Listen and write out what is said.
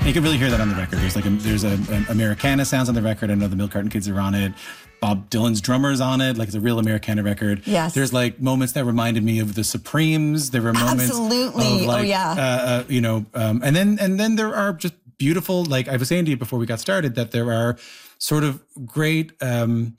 You can really hear that on the record. There's a Americana sounds on the record. I know the Milk Carton Kids are on it. Bob Dylan's drummer's on it. Like, it's a real Americana record. Yes. There's like moments that reminded me of the Supremes. There were moments Absolutely. of like, Oh, yeah. And then there are just beautiful, like I was saying to you before we got started, that there are sort of great